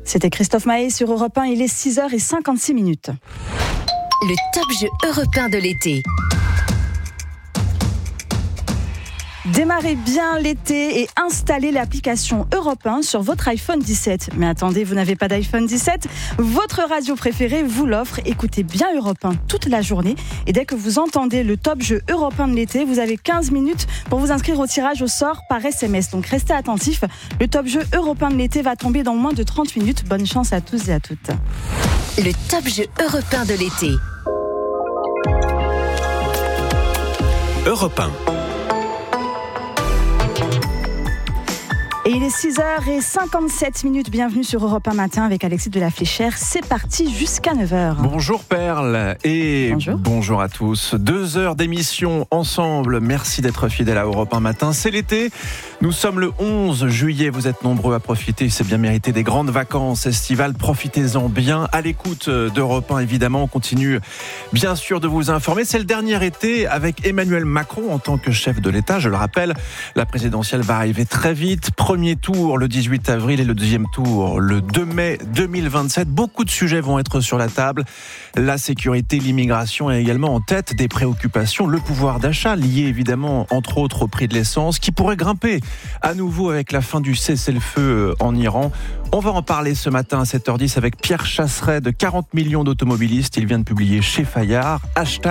C'était Christophe Maé sur Europe 1, il est 6h56. Le top jeu européen de l'été. Démarrez bien l'été et installez l'application Europe 1 sur votre iPhone 17. Mais attendez, vous n'avez pas d'iPhone 17 ? Votre radio préférée vous l'offre. Écoutez bien Europe 1 toute la journée. Et dès que vous entendez le top jeu Europe 1 de l'été, vous avez 15 minutes pour vous inscrire au tirage au sort par SMS. Donc restez attentifs. Le top jeu Europe 1 de l'été va tomber dans moins de 30 minutes. Bonne chance à tous et à toutes. Le top jeu européen de l'été. Europe 1. Et il est 6h57. Bienvenue sur Europe 1 Matin avec Alexis de la Fléchère. C'est parti jusqu'à 9h. Bonjour Perle et bonjour à tous. 2 heures d'émission ensemble. Merci d'être fidèles à Europe 1 Matin. C'est l'été. Nous sommes le 11 juillet. Vous êtes nombreux à profiter. C'est bien mérité des grandes vacances estivales. Profitez-en bien. À l'écoute d'Europe 1, évidemment. On continue bien sûr de vous informer. C'est le dernier été avec Emmanuel Macron en tant que chef de l'État. Je le rappelle, la présidentielle va arriver très vite. Premier tour le 18 avril et le deuxième tour le 2 mai 2027. Beaucoup de sujets vont être sur la table. La sécurité, l'immigration et également en tête des préoccupations. Le pouvoir d'achat lié évidemment entre autres au prix de l'essence qui pourrait grimper à nouveau avec la fin du cessez-le-feu en Iran. On va en parler ce matin à 7h10 avec Pierre Chasseret de 40 millions d'automobilistes. Il vient de publier chez Fayard.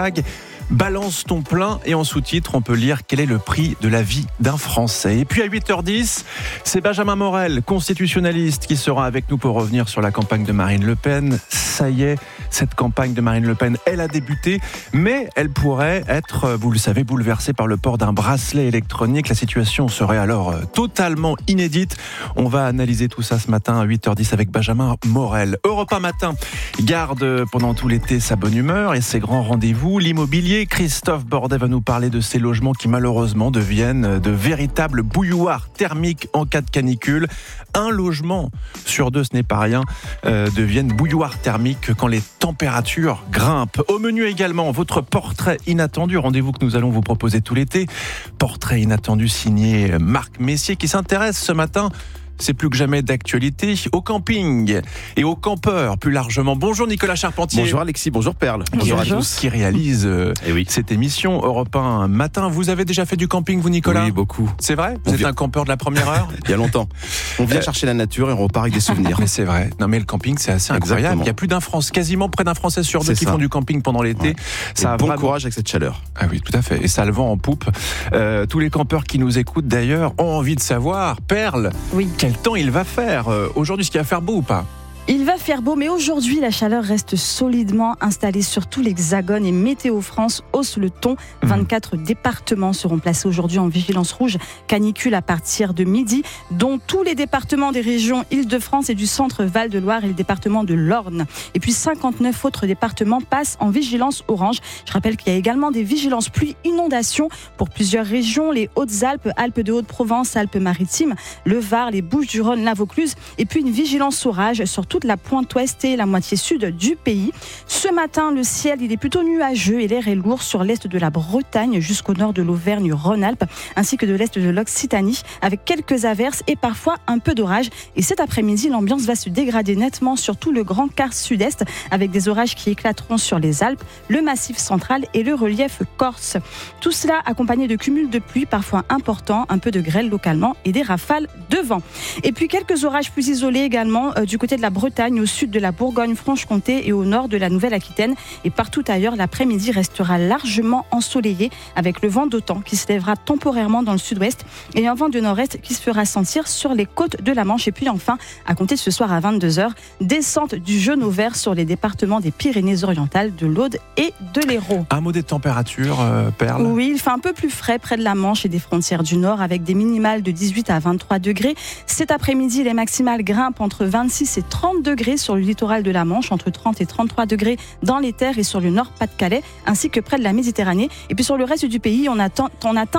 #Balance ton plein et en sous-titre, on peut lire quel est le prix de la vie d'un Français. Et puis à 8h10, c'est Benjamin Morel, constitutionnaliste, qui sera avec nous pour revenir sur la campagne de Marine Le Pen. Ça y est, cette campagne de Marine Le Pen, elle a débuté, mais elle pourrait être, vous le savez, bouleversée par le port d'un bracelet électronique. La situation serait alors totalement inédite. On va analyser tout ça ce matin à 8h10 avec Benjamin Morel. Europe 1 Matin garde pendant tout l'été sa bonne humeur et ses grands rendez-vous. L'immobilier, Christophe Bordet va nous parler de ces logements qui malheureusement deviennent de véritables bouilloires thermiques en cas de canicule. Un logement sur 2, ce n'est pas rien, deviennent bouilloires thermiques quand les températures grimpent. Au menu également, votre portrait inattendu, rendez-vous que nous allons vous proposer tout l'été. Portrait inattendu signé Marc Messier qui s'intéresse ce matin, c'est plus que jamais d'actualité, au camping et aux campeurs plus largement. Bonjour Nicolas Charpentier. Bonjour Alexis, bonjour Perle. Bonjour à tous qui réalisent cette émission Europe 1 Matin. Vous avez déjà fait du camping vous Nicolas ? Oui, beaucoup. C'est vrai ? Vous êtes un campeur de la première heure ? Il y a longtemps. On vient chercher la nature et on repart avec des souvenirs. Mais c'est vrai. Non mais le camping c'est assez incroyable. Exactement. Il y a plus quasiment près d'un Français sur 2 qui font du camping pendant l'été. Ouais. Ça a bon vraiment... courage avec cette chaleur. Ah oui, tout à fait. Et ça a le vent en poupe. Tous les campeurs qui nous écoutent d'ailleurs ont envie de savoir, Perle, quel temps il va faire aujourd'hui, est-ce qu'il va faire beau ou pas ? Il va faire beau, mais aujourd'hui, la chaleur reste solidement installée sur tout l'Hexagone et Météo France hausse le ton. 24 départements seront placés aujourd'hui en vigilance rouge canicule à partir de midi, dont tous les départements des régions Île-de-France et du centre Val-de-Loire et le département de l'Orne. Et puis 59 autres départements passent en vigilance orange. Je rappelle qu'il y a également des vigilances pluie inondation pour plusieurs régions, les Hautes-Alpes, Alpes de Haute-Provence, Alpes-Maritimes, le Var, les Bouches-du-Rhône, la Vaucluse, et puis une vigilance orage sur toute la pointe ouest et la moitié sud du pays. Ce matin, le ciel il est plutôt nuageux et l'air est lourd sur l'est de la Bretagne jusqu'au nord de l'Auvergne-Rhône-Alpes ainsi que de l'est de l'Occitanie avec quelques averses et parfois un peu d'orage. Et cet après-midi, l'ambiance va se dégrader nettement sur tout le grand quart sud-est avec des orages qui éclateront sur les Alpes, le Massif central et le relief corse. Tout cela accompagné de cumuls de pluie parfois importants, un peu de grêle localement et des rafales de vent. Et puis quelques orages plus isolés également du côté de la Bretagne, au sud de la Bourgogne-Franche-Comté et au nord de la Nouvelle-Aquitaine. Et partout ailleurs, l'après-midi restera largement ensoleillé avec le vent d'OTAN qui se lèvera temporairement dans le sud-ouest et un vent de nord-est qui se fera sentir sur les côtes de la Manche. Et puis enfin, à compter de ce soir à 22h, descente du genou vert sur les départements des Pyrénées-Orientales, de l'Aude et de l'Hérault. Un mot des températures, Perle ? Oui, il fait un peu plus frais près de la Manche et des frontières du Nord avec des minimales de 18 à 23 degrés. Cet après-midi, les maximales grimpent entre 26 et 30 degrés sur le littoral de la Manche, entre 30 et 33 degrés dans les terres et sur le nord Pas-de-Calais, ainsi que près de la Méditerranée. Et puis sur le reste du pays, on atteint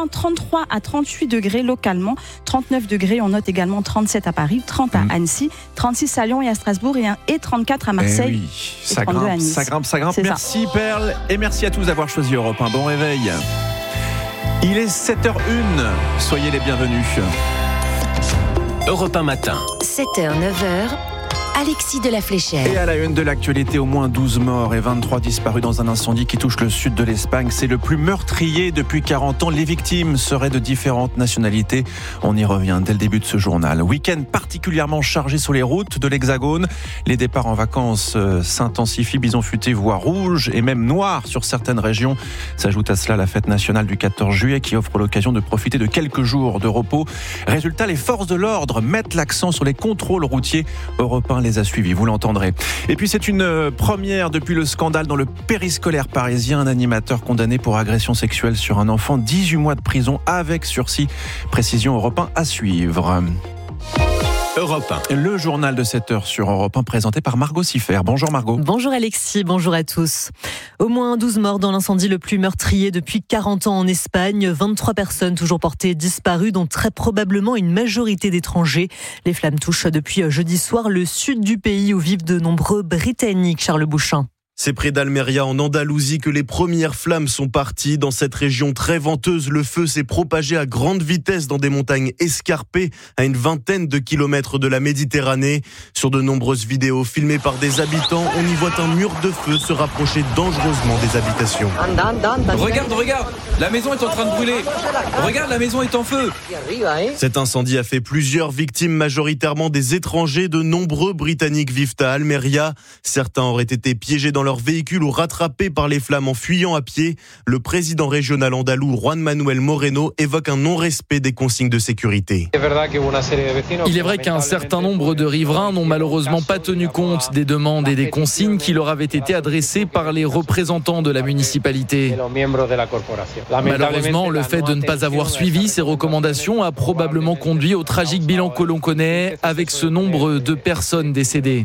33 à 38 degrés localement, 39 degrés, on note également 37 à Paris, 30 à Annecy, 36 à Lyon et à Strasbourg et 34 à Marseille. Oui, ça grimpe, ça grimpe. Merci Perle et merci à tous d'avoir choisi Europe 1. Bon réveil. Il est 7h01, soyez les bienvenus. Europe 1 Matin. 7h, 9h, Alexis de la Fléchère. Et à la une de l'actualité, au moins 12 morts et 23 disparus dans un incendie qui touche le sud de l'Espagne. C'est le plus meurtrier depuis 40 ans. Les victimes seraient de différentes nationalités. On y revient dès le début de ce journal. Week-end particulièrement chargé sur les routes de l'Hexagone. Les départs en vacances s'intensifient. Bison futé voie rouge et même noir sur certaines régions. S'ajoute à cela la fête nationale du 14 juillet qui offre l'occasion de profiter de quelques jours de repos. Résultat, les forces de l'ordre mettent l'accent sur les contrôles routiers. Europe 1 les a suivis, vous l'entendrez. Et puis c'est une première depuis le scandale dans le périscolaire parisien. Un animateur condamné pour agression sexuelle sur un enfant, 18 mois de prison avec sursis. Précision Europe 1 à suivre. Europe 1. Le journal de 7h sur Europe 1 présenté par Margot Siffer. Bonjour Margot. Bonjour Alexis, bonjour à tous. Au moins 12 morts dans l'incendie le plus meurtrier depuis 40 ans en Espagne. 23 personnes toujours portées disparues, dont très probablement une majorité d'étrangers. Les flammes touchent depuis jeudi soir le sud du pays où vivent de nombreux Britanniques. Charles Bouchin. C'est près d'Almeria, en Andalousie, que les premières flammes sont parties. Dans cette région très venteuse, le feu s'est propagé à grande vitesse dans des montagnes escarpées à une vingtaine de kilomètres de la Méditerranée. Sur de nombreuses vidéos filmées par des habitants, on y voit un mur de feu se rapprocher dangereusement des habitations. Regarde, la maison est en train de brûler. Regarde, la maison est en feu. Cet incendie a fait plusieurs victimes, majoritairement des étrangers. De nombreux Britanniques vivent à Almeria. Certains auraient été piégés dans leur véhicule ou rattrapés par les flammes en fuyant à pied. Le président régional andalou Juan Manuel Moreno évoque un non-respect des consignes de sécurité. Il est vrai qu'un certain nombre de riverains n'ont malheureusement pas tenu compte des demandes et des consignes qui leur avaient été adressées par les représentants de la municipalité. Malheureusement, le fait de ne pas avoir suivi ces recommandations a probablement conduit au tragique bilan que l'on connaît, avec ce nombre de personnes décédées.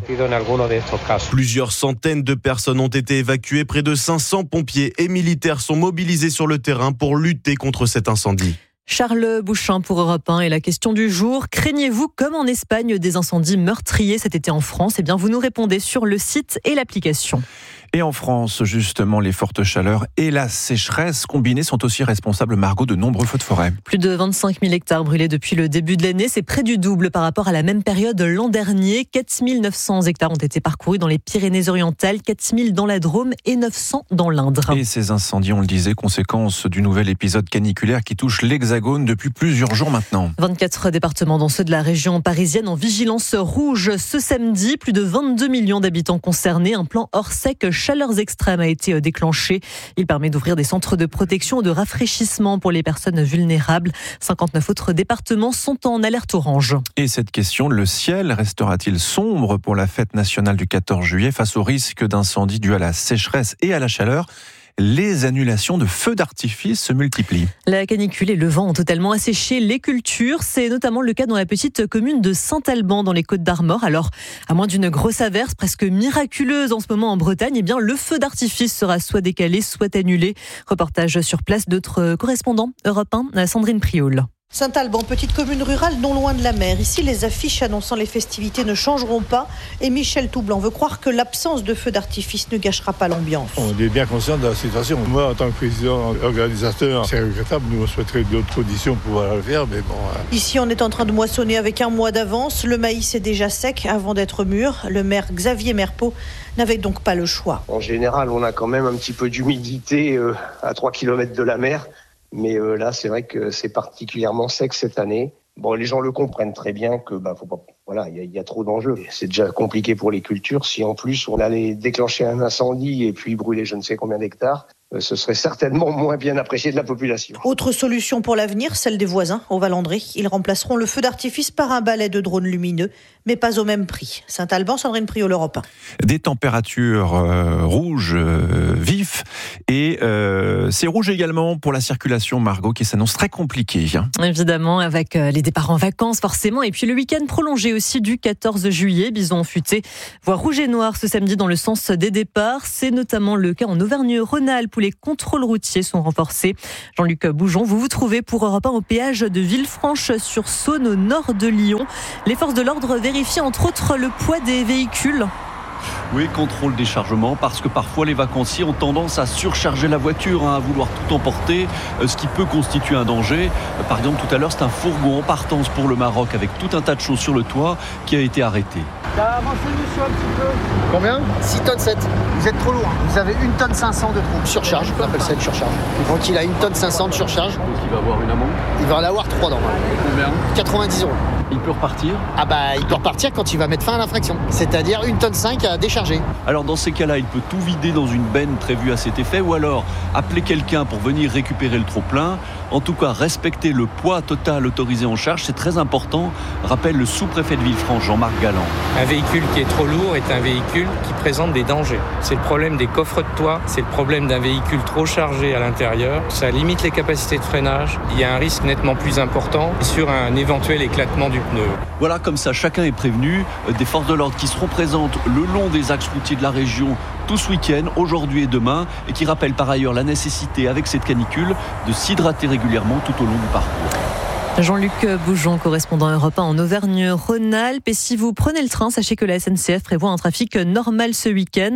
Plusieurs centaines de personnes ont été évacuées. Près de 500 pompiers et militaires sont mobilisés sur le terrain pour lutter contre cet incendie. Charles Bouchin pour Europe 1 et la question du jour. Craignez-vous, comme en Espagne, des incendies meurtriers cet été en France ? Eh bien, vous nous répondez sur le site et l'application. Et en France, justement, les fortes chaleurs et la sécheresse combinées sont aussi responsables, Margot, de nombreux feux de forêt. Plus de 25 000 hectares brûlés depuis le début de l'année. C'est près du double par rapport à la même période l'an dernier. 4 900 hectares ont été parcourus dans les Pyrénées-Orientales, 4 000 dans la Drôme et 900 dans l'Indre. Et ces incendies, on le disait, conséquence du nouvel épisode caniculaire qui touche l'Hexagone depuis plusieurs jours maintenant. 24 départements, dont ceux de la région parisienne, en vigilance rouge ce samedi. Plus de 22 millions d'habitants concernés. Un plan hors sec chaleurs extrêmes a été déclenché. Il permet d'ouvrir des centres de protection et de rafraîchissement pour les personnes vulnérables. 59 autres départements sont en alerte orange. Et cette question, le ciel restera-t-il sombre pour la fête nationale du 14 juillet face au risque d'incendie dû à la sécheresse et à la chaleur ? Les annulations de feux d'artifice se multiplient. La canicule et le vent ont totalement asséché les cultures. C'est notamment le cas dans la petite commune de Saint-Alban dans les Côtes-d'Armor. Alors, à moins d'une grosse averse presque miraculeuse en ce moment en Bretagne, eh bien, le feu d'artifice sera soit décalé, soit annulé. Reportage sur place d'autres correspondants. Europe 1, Sandrine Prioul. Saint-Alban, petite commune rurale non loin de la mer. Ici, les affiches annonçant les festivités ne changeront pas. Et Michel Toublanc veut croire que l'absence de feux d'artifice ne gâchera pas l'ambiance. On est bien conscient de la situation. Moi, en tant que président organisateur, c'est regrettable. Nous, on souhaiterait d'autres conditions pour pouvoir le faire, mais bon. Ici, on est en train de moissonner avec un mois d'avance. Le maïs est déjà sec avant d'être mûr. Le maire Xavier Merpeau n'avait donc pas le choix. En général, on a quand même un petit peu d'humidité à 3 km de la mer. Mais là, c'est vrai que c'est particulièrement sec cette année. Bon, les gens le comprennent très bien que faut pas. Voilà, il y a trop d'enjeux. C'est déjà compliqué pour les cultures. Si en plus on allait déclencher un incendie et puis brûler je ne sais combien d'hectares, ce serait certainement moins bien apprécié de la population. Autre solution pour l'avenir, celle des voisins au Valandré. Ils remplaceront le feu d'artifice par un balai de drones lumineux, mais pas au même prix. Saint-Alban, Sandrine Prioul, Europe 1. Des températures rouges vifs et c'est rouge également pour la circulation, Margot, qui s'annonce très compliquée. Évidemment, avec les départs en vacances forcément, et puis le week-end prolongé aussi du 14 juillet. Bison futé voie rouge et noir ce samedi dans le sens des départs. C'est notamment le cas en Auvergne-Rhône-Alpes où les contrôles routiers sont renforcés. Jean-Luc Boujon, vous vous trouvez pour Europe 1 au péage de Villefranche-sur-Saône au nord de Lyon. Les forces de l'ordre vérifient entre autres le poids des véhicules. Oui, contrôle des chargements, parce que parfois les vacanciers ont tendance à surcharger la voiture, à vouloir tout emporter, ce qui peut constituer un danger. Par exemple, tout à l'heure, c'est un fourgon en partance pour le Maroc avec tout un tas de choses sur le toit qui a été arrêté. Avancez-vous sur un petit peu. Combien 6 tonnes 7. Vous êtes trop lourd. Vous avez 1 tonne 500 de trop. Surcharge, on appelle ça une surcharge. Donc il a 1 tonne 500 de surcharge. Donc il va avoir une amende. Il va en avoir 3 dans. Combien 90 €. Il peut repartir. Ah bah il peut repartir quand il va mettre fin à l'infraction. C'est-à-dire 1 tonne 5 à décharger. Alors dans ces cas-là, il peut tout vider dans une benne prévue à cet effet ou alors appeler quelqu'un pour venir récupérer le trop-plein. En tout cas, respecter le poids total autorisé en charge, c'est très important, rappelle le sous-préfet de Villefranche, Jean-Marc Galland. Un véhicule qui est trop lourd est un véhicule qui présente des dangers. C'est le problème des coffres de toit, c'est le problème d'un véhicule trop chargé à l'intérieur. Ça limite les capacités de freinage. Il y a un risque nettement plus important sur un éventuel éclatement du pneu. Voilà, comme ça, chacun est prévenu. Des forces de l'ordre qui seront présentes le long des axes routiers de la région tout ce week-end, aujourd'hui et demain, et qui rappellent par ailleurs la nécessité, avec cette canicule, de s'hydrater régulièrement tout au long du parcours. Jean-Luc Boujon, correspondant Europe 1 en Auvergne-Rhône-Alpes. Et si vous prenez le train, sachez que la SNCF prévoit un trafic normal ce week-end.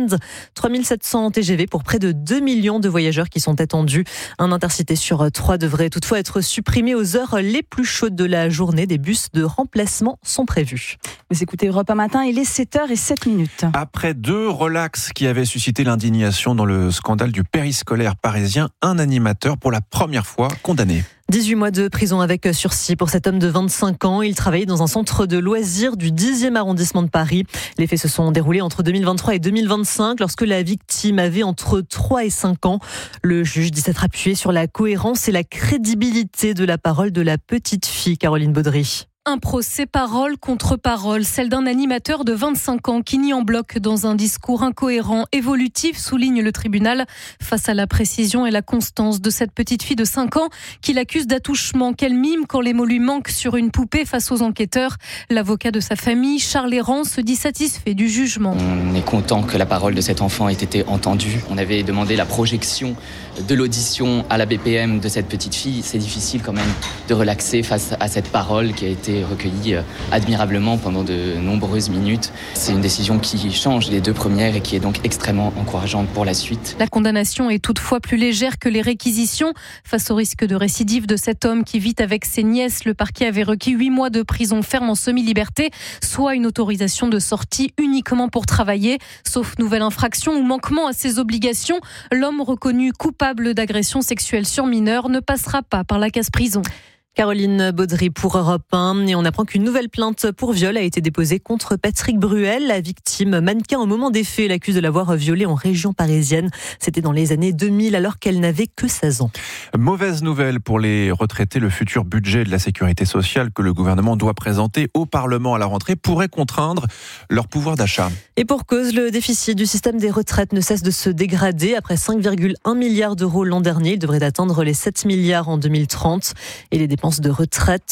3700 TGV pour près de 2 millions de voyageurs qui sont attendus. Un intercité sur 3 devrait toutefois être supprimé aux heures les plus chaudes de la journée. Des bus de remplacement sont prévus. Vous écoutez Europe 1 matin, il est 7h07. Après 2 relax qui avaient suscité l'indignation dans le scandale du périscolaire parisien, un animateur pour la première fois condamné. 18 mois de prison avec sursis pour cet homme de 25 ans. Il travaillait dans un centre de loisirs du 10e arrondissement de Paris. Les faits se sont déroulés entre 2023 et 2025 lorsque la victime avait entre 3 et 5 ans. Le juge dit s'être appuyé sur la cohérence et la crédibilité de la parole de la petite fille, Caroline Baudry. Un procès parole contre parole, celle d'un animateur de 25 ans qui nie en bloc dans un discours incohérent, évolutif, souligne le tribunal, face à la précision et la constance de cette petite fille de 5 ans qu'il accuse d'attouchement, qu'elle mime quand les mots lui manquent sur une poupée face aux enquêteurs. L'avocat de sa famille, Charles Errand, se dit satisfait du jugement. On est content que la parole de cet enfant ait été entendue. On avait demandé la projection de l'audition à la BPM de cette petite fille. C'est difficile quand même de relaxer face à cette parole qui a été recueillie admirablement pendant de nombreuses minutes. C'est une décision qui change les 2 premières et qui est donc extrêmement encourageante pour la suite. La condamnation est toutefois plus légère que les réquisitions. Face au risque de récidive de cet homme qui vit avec ses nièces, le parquet avait requis 8 mois de prison ferme en semi-liberté, soit une autorisation de sortie uniquement pour travailler. Sauf nouvelle infraction ou manquement à ses obligations, l'homme reconnu coupable d'agression sexuelle sur mineur ne passera pas par la case prison. Caroline Baudry pour Europe 1. Et on apprend qu'une nouvelle plainte pour viol a été déposée contre Patrick Bruel. La victime, mannequin au moment des faits, l'accuse de l'avoir violée en région parisienne. C'était dans les années 2000 alors qu'elle n'avait que 16 ans. Mauvaise nouvelle pour les retraités. Le futur budget de la sécurité sociale que le gouvernement doit présenter au Parlement à la rentrée pourrait contraindre leur pouvoir d'achat. Et pour cause, le déficit du système des retraites ne cesse de se dégrader. Après 5,1 milliards d'euros l'an dernier, il devrait atteindre les 7 milliards en 2030. Et les dépenses de retraite,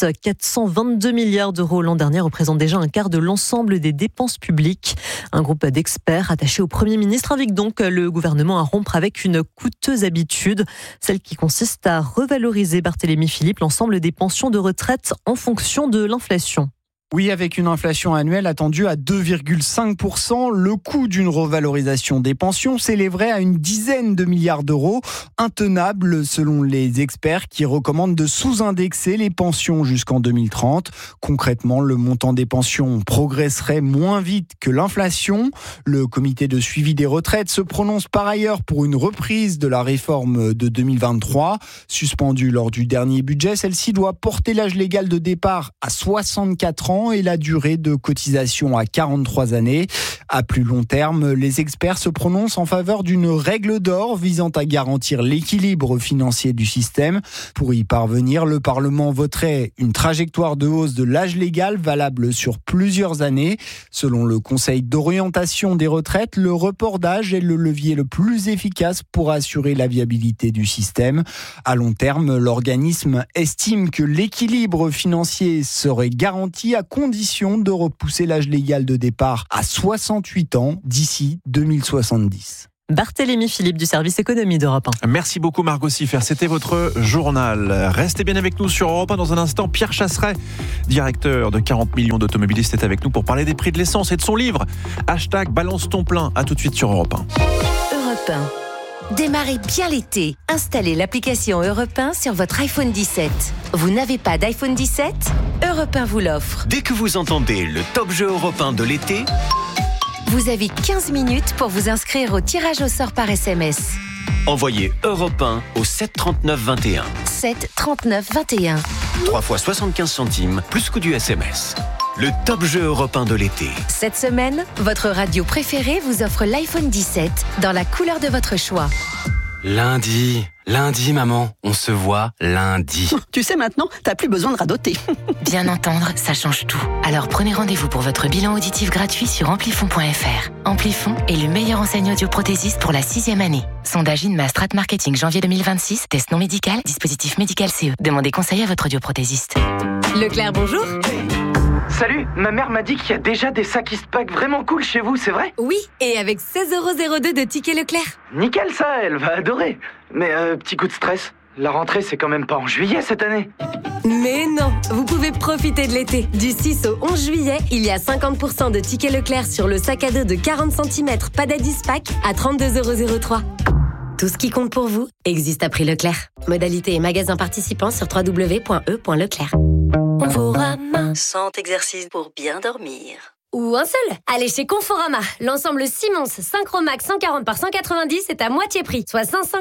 422 milliards d'euros l'an dernier, représentent déjà un quart de l'ensemble des dépenses publiques. Un groupe d'experts attaché au Premier ministre invite donc le gouvernement à rompre avec une coûteuse habitude, celle qui consiste à revaloriser, Barthélémy Philippe, l'ensemble des pensions de retraite en fonction de l'inflation. Oui, avec une inflation annuelle attendue à 2,5%, le coût d'une revalorisation des pensions s'élèverait à une dizaine de milliards d'euros, intenable selon les experts qui recommandent de sous-indexer les pensions jusqu'en 2030. Concrètement, le montant des pensions progresserait moins vite que l'inflation. Le comité de suivi des retraites se prononce par ailleurs pour une reprise de la réforme de 2023. Suspendue lors du dernier budget, celle-ci doit porter l'âge légal de départ à 64 ans et la durée de cotisation à 43 années. À plus long terme, les experts se prononcent en faveur d'une règle d'or visant à garantir l'équilibre financier du système. Pour y parvenir, le Parlement voterait une trajectoire de hausse de l'âge légal valable sur plusieurs années. Selon le Conseil d'orientation des retraites, le report d'âge est le levier le plus efficace pour assurer la viabilité du système. À long terme, l'organisme estime que l'équilibre financier serait garanti à condition de repousser l'âge légal de départ à 68 ans d'ici 2070. Barthélémy Philippe du service économie d'Europe 1. Merci beaucoup Margot Siffer, c'était votre journal. Restez bien avec nous sur Europe 1 dans un instant. Pierre Chasseret, directeur de 40 millions d'automobilistes, est avec nous pour parler des prix de l'essence et de son livre. #balance ton plein. À tout de suite sur Europe 1. Europe 1. Démarrez bien l'été. Installez l'application Europe 1 sur votre iPhone 17. Vous n'avez pas d'iPhone 17 ? Europe Europe 1 vous l'offre. Dès que vous entendez le top jeu européen de l'été, Vous avez 15 minutes pour vous inscrire au tirage au sort par SMS. envoyez Europe 1 au 7 39 21. 7 39 21. 3 fois 75 centimes, plus coût du SMS. Le top jeu européen de l'été. Cette semaine, votre radio préférée vous offre l'iPhone 17 dans la couleur de votre choix. Lundi, maman, on se voit lundi. Tu sais maintenant, t'as plus besoin de radoter. Bien entendre, ça change tout. Alors prenez rendez-vous pour votre bilan auditif gratuit sur amplifon.fr. Amplifon est le meilleur enseigne audioprothésiste pour la 6e année. Sondage INMA Strat Marketing janvier 2026, test non médical, dispositif médical CE. Demandez conseil à votre audioprothésiste. Leclerc, bonjour. Salut, ma mère m'a dit qu'il y a déjà des sacs Eastpak vraiment cool chez vous, c'est vrai ? Oui, et avec 16,02€ de tickets Leclerc. Nickel ça, elle va adorer. Mais petit coup de stress, la rentrée c'est quand même pas en juillet cette année. Mais non, vous pouvez profiter de l'été. Du 6 au 11 juillet, il y a 50% de tickets Leclerc sur le sac à dos de 40 cm Padad Eastpak à 32,03€. Tout ce qui compte pour vous existe à prix Leclerc. Modalité et magasin participants sur www.e.leclerc. Conforama, 100 exercices pour bien dormir. Ou un seul. Allez chez Conforama. L'ensemble Simons Synchromax 140 par 190 est à moitié prix, soit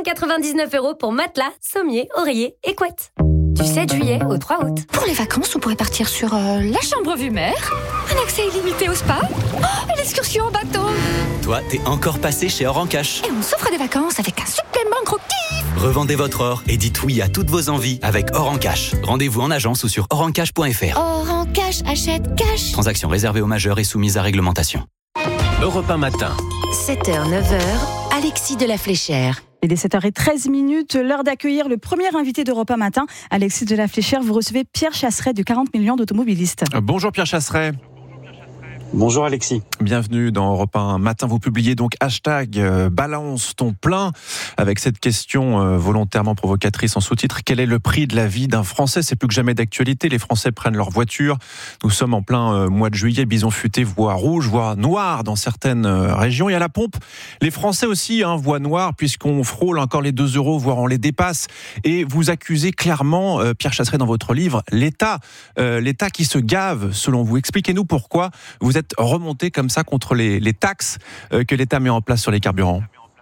599€ pour matelas, sommier, oreiller et couette. Du 7 juillet au 3 août. Pour les vacances, on pourrait partir sur la chambre vue mer, un accès illimité au spa, une excursion en bateau. Toi, t'es encore passé chez Or en Cash. Et on s'offre des vacances avec un supplément gros kiff. Revendez votre or et dites oui à toutes vos envies avec Or en Cash. Rendez-vous en agence ou sur orencash.fr. Or en Cash, achète cash. Transaction réservée aux majeurs et soumise à réglementation. Europe 1 matin. 7h, 9h, Alexis de la Fléchère. Il est 7h13, l'heure d'accueillir le premier invité d'Europe 1 matin. Alexis de la Fléchère, vous recevez Pierre Chasseret de 40 millions d'automobilistes. Bonjour Pierre Chasseret. Bonjour Alexis. Bienvenue dans Europe 1 matin. Vous publiez donc hashtag balance ton plein avec cette question volontairement provocatrice en sous-titre. Quel est le prix de la vie d'un Français ? C'est plus que jamais d'actualité. Les Français prennent leur voiture. Nous sommes en plein mois de juillet. Bison futé voit rouge, voit noir dans certaines régions. Et à la pompe, les Français aussi voient noir puisqu'on frôle encore les 2 €, voire on les dépasse. Et vous accusez clairement, Pierre Chasseret, dans votre livre, l'État qui se gave, selon vous. Expliquez-nous pourquoi vous êtes remonté comme ça contre les taxes que l'État met en place sur les carburants.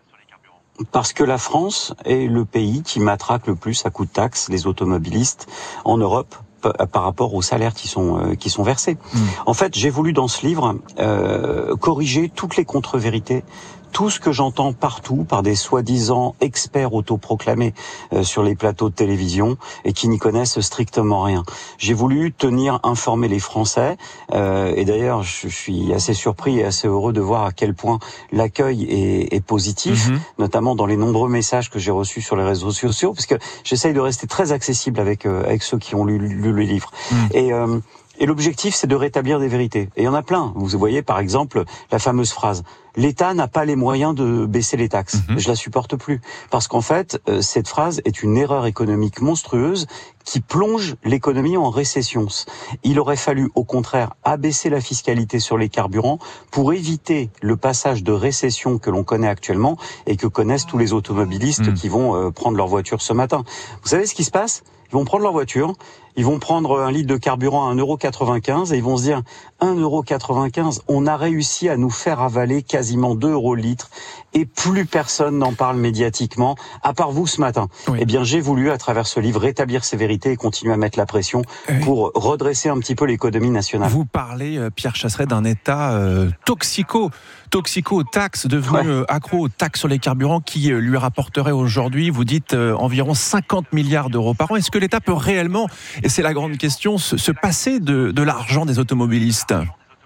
Parce que la France est le pays qui matraque le plus à coups de taxes les automobilistes en Europe par rapport aux salaires qui sont versés. En fait, j'ai voulu dans ce livre corriger toutes les contre-vérités, tout ce que j'entends partout par des soi-disant experts autoproclamés sur les plateaux de télévision et qui n'y connaissent strictement rien. J'ai voulu tenir informés les Français et d'ailleurs je suis assez surpris et assez heureux de voir à quel point l'accueil est positif, notamment dans les nombreux messages que j'ai reçus sur les réseaux sociaux, parce que j'essaye de rester très accessible avec ceux qui ont lu le livre. Et l'objectif, c'est de rétablir des vérités. Et il y en a plein. Vous voyez, par exemple, la fameuse phrase « L'État n'a pas les moyens de baisser les taxes ». Je la supporte plus. Parce qu'en fait, cette phrase est une erreur économique monstrueuse qui plonge l'économie en récession. Il aurait fallu, au contraire, abaisser la fiscalité sur les carburants pour éviter le passage de récession que l'on connaît actuellement et que connaissent tous les automobilistes qui vont prendre leur voiture ce matin. Vous savez ce qui se passe ? Ils vont prendre leur voiture, ils vont prendre un litre de carburant à 1,95 € et ils vont se dire 1,95 €, on a réussi à nous faire avaler quasiment 2 € le litre et plus personne n'en parle médiatiquement, à part vous ce matin. Oui. Eh bien, j'ai voulu, à travers ce livre, rétablir ces vérités et continuer à mettre la pression pour redresser un petit peu l'économie nationale. Vous parlez, Pierre Chasseret, d'un État toxico aux taxes, devenu accro aux taxes sur les carburants qui lui rapporterait aujourd'hui, vous dites, environ 50 milliards d'euros par an. Est-ce que l'État peut réellement, et c'est la grande question, se passer de l'argent des automobilistes ?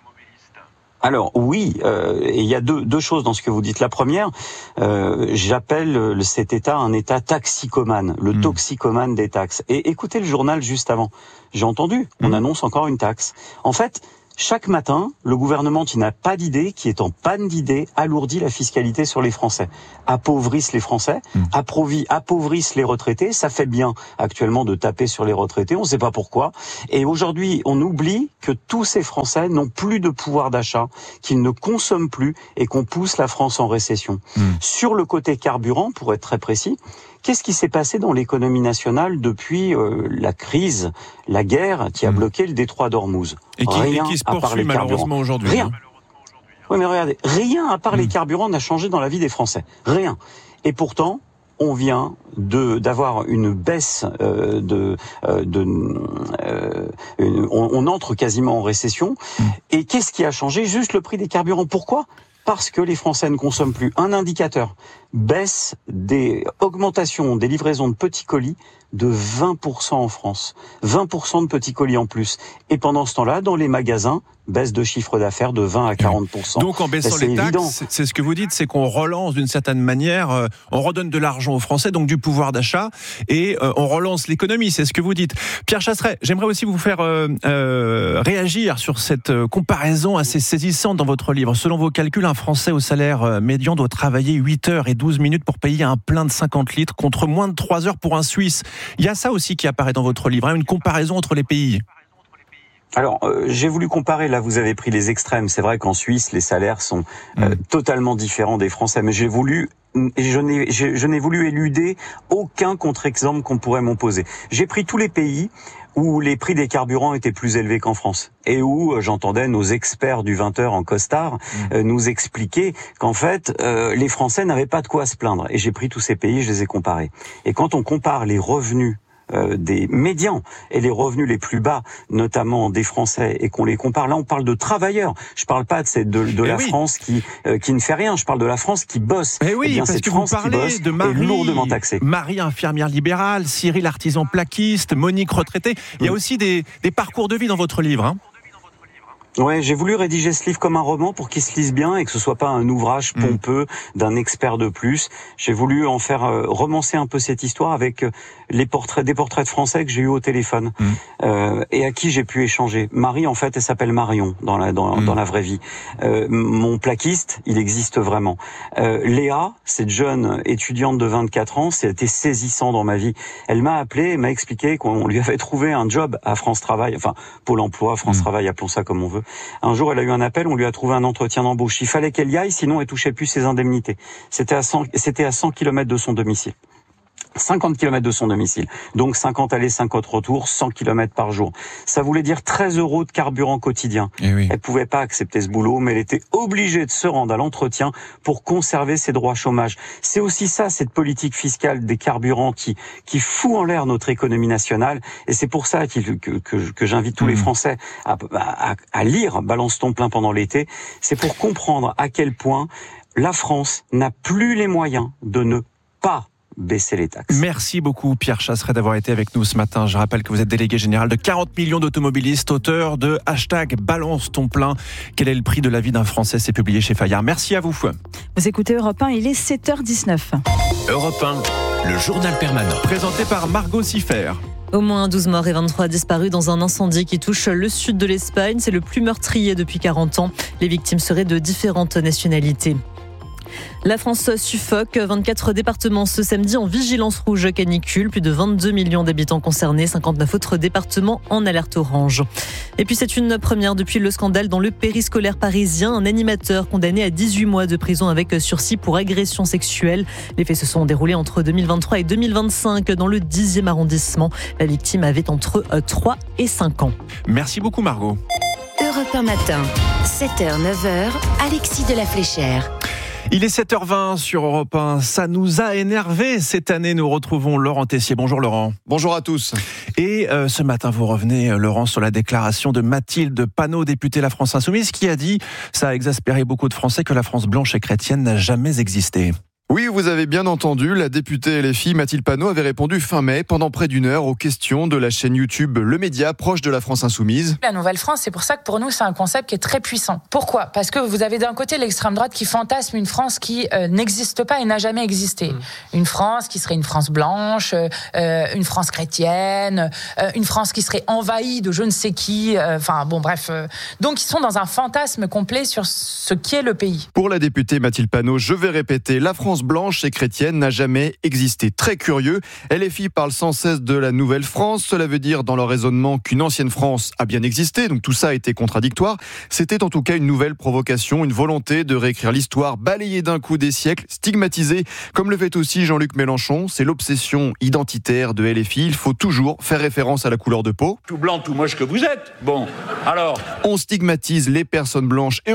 Alors oui, et il y a deux choses dans ce que vous dites. La première, j'appelle cet État un État taxicomane, le toxicomane des taxes. Et écoutez le journal juste avant. J'ai entendu, on annonce encore une taxe. En fait, chaque matin, le gouvernement qui n'a pas d'idée, qui est en panne d'idées, alourdit la fiscalité sur les Français, appauvrissent les Français, appauvrissent les retraités. Ça fait bien actuellement de taper sur les retraités, on ne sait pas pourquoi. Et aujourd'hui, on oublie que tous ces Français n'ont plus de pouvoir d'achat, qu'ils ne consomment plus et qu'on pousse la France en récession. Sur le côté carburant, pour être très précis, Qu'est-ce qui s'est passé dans l'économie nationale depuis la crise, la guerre qui a bloqué le détroit d'Ormuz? Et qui se poursuit malheureusement aujourd'hui. Rien. Oui, mais regardez, rien à part les carburants n'a changé dans la vie des Français. Rien. Et pourtant, on vient d'avoir une baisse on entre quasiment en récession. Et qu'est-ce qui a changé? Juste le prix des carburants. Pourquoi? Parce que les Français ne consomment plus. Un indicateur, baisse des augmentations des livraisons de petits colis de 20% en France. 20% de petits colis en plus. Et pendant ce temps-là, dans les magasins, baisse de chiffre d'affaires de 20 à 40%. Donc en baissant les taxes, c'est ce que vous dites, c'est qu'on relance d'une certaine manière, on redonne de l'argent aux Français, donc du pouvoir d'achat, et on relance l'économie, c'est ce que vous dites. Pierre Chasseret, j'aimerais aussi vous faire réagir sur cette comparaison assez saisissante dans votre livre. Selon vos calculs, un Français au salaire médian doit travailler 8 heures et 12 minutes pour payer un plein de 50 litres, contre moins de 3 heures pour un Suisse. Il y a ça aussi qui apparaît dans votre livre, une comparaison entre les pays. Alors, j'ai voulu comparer, là vous avez pris les extrêmes, c'est vrai qu'en Suisse les salaires sont totalement différents des Français, mais je n'ai voulu éluder aucun contre-exemple qu'on pourrait m'opposer. J'ai pris tous les pays où les prix des carburants étaient plus élevés qu'en France et où j'entendais nos experts du 20h en costard nous expliquer qu'en fait les Français n'avaient pas de quoi se plaindre. Et j'ai pris tous ces pays, je les ai comparés. Et quand on compare les revenus des médians et les revenus les plus bas, notamment des Français, et qu'on les compare, là on parle de travailleurs. Je parle pas de la France qui ne fait rien. Je parle de la France qui bosse. Et oui, parce que vous parlez de Marie, lourdement taxée. Marie, infirmière libérale, Cyril, artisan plaquiste, Monique, retraitée. Il y a aussi des parcours de vie dans votre livre. Ouais, j'ai voulu rédiger ce livre comme un roman pour qu'il se lise bien et que ce soit pas un ouvrage pompeux d'un expert de plus. J'ai voulu en faire romancer un peu cette histoire avec des portraits de Français que j'ai eu au téléphone et à qui j'ai pu échanger. Marie, en fait, elle s'appelle Marion dans la vraie vie. Mon plaquiste, il existe vraiment. Léa, cette jeune étudiante de 24 ans, c'était saisissant dans ma vie. Elle m'a appelé et m'a expliqué qu'on lui avait trouvé un job à France Travail, enfin Pôle Emploi, France Travail, appelons ça comme on veut. Un jour, elle a eu un appel, on lui a trouvé un entretien d'embauche. Il fallait qu'elle y aille, sinon elle touchait plus ses indemnités. C'était à 100 km de son domicile. 50 km de son domicile. Donc 50 allées, 50 retours, 100 km par jour. Ça voulait dire 13 € de carburant quotidien. Elle pouvait pas accepter ce boulot, mais elle était obligée de se rendre à l'entretien pour conserver ses droits chômage. C'est aussi ça, cette politique fiscale des carburants qui fout en l'air notre économie nationale. Et c'est pour ça que j'invite tous les Français à lire Balance ton plein pendant l'été. C'est pour comprendre à quel point la France n'a plus les moyens de ne pas baisser les taxes. Merci beaucoup Pierre Chasseret d'avoir été avec nous ce matin. Je rappelle que vous êtes délégué général de 40 millions d'automobilistes, auteur de #Balance ton plein. Quel est le prix de la vie d'un Français? C'est publié chez Fayard. Merci à vous. Vous écoutez Europe 1, il est 7h19. Europe 1, le journal permanent. Présenté par Margot Siffer. Au moins 12 morts et 23 disparus dans un incendie qui touche le sud de l'Espagne. C'est le plus meurtrier depuis 40 ans. Les victimes seraient de différentes nationalités. La France suffoque. 24 départements ce samedi en vigilance rouge canicule. Plus de 22 millions d'habitants concernés. 59 autres départements en alerte orange. Et puis c'est une première depuis le scandale dans le périscolaire parisien. Un animateur condamné à 18 mois de prison avec sursis pour agression sexuelle. Les faits se sont déroulés entre 2023 et 2025 dans le 10e arrondissement. La victime avait entre 3 et 5 ans. Merci beaucoup Margot. Europe 1 matin, 7h, 9h, Alexis de la Fléchère. Il est 7h20 sur Europe 1. Ça nous a énervé cette année. Nous retrouvons Laurent Tessier. Bonjour Laurent. Bonjour à tous. Et ce matin, vous revenez, Laurent, sur la déclaration de Mathilde Panot, députée La France Insoumise, qui a dit, ça a exaspéré beaucoup de Français, que la France blanche et chrétienne n'a jamais existé. Oui, vous avez bien entendu, la députée LFI Mathilde Panot avait répondu fin mai pendant près d'une heure aux questions de la chaîne YouTube Le Média, proche de la France Insoumise. La Nouvelle-France, c'est pour ça que pour nous, c'est un concept qui est très puissant. Pourquoi ? Parce que vous avez d'un côté l'extrême droite qui fantasme une France qui n'existe pas et n'a jamais existé. Une France qui serait une France blanche, une France chrétienne, une France qui serait envahie de je ne sais qui, donc ils sont dans un fantasme complet sur ce qu'est le pays. Pour la députée Mathilde Panot, je vais répéter, la France France blanche et chrétienne n'a jamais existé. Très curieux, LFI parle sans cesse de la nouvelle France. Cela veut dire dans leur raisonnement qu'une ancienne France a bien existé, donc tout ça a été contradictoire. C'était en tout cas une nouvelle provocation, une volonté de réécrire l'histoire, balayer d'un coup des siècles, stigmatiser, comme le fait aussi Jean-Luc Mélenchon. C'est l'obsession identitaire de LFI. Il faut toujours faire référence à la couleur de peau. Tout blanc, tout moche que vous êtes. Bon, alors... On stigmatise les personnes blanches et